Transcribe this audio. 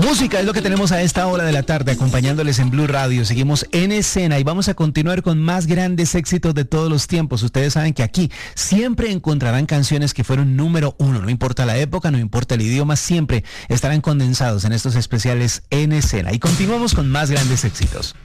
Música es lo que tenemos a esta hora de la tarde, acompañándoles en Blue Radio. Seguimos en escena y vamos a continuar con más grandes éxitos de todos los tiempos. Ustedes saben que aquí siempre encontrarán canciones que fueron número uno. No importa la época, no importa el idioma, siempre estarán condensados en estos especiales en escena. Y continuamos con más grandes éxitos.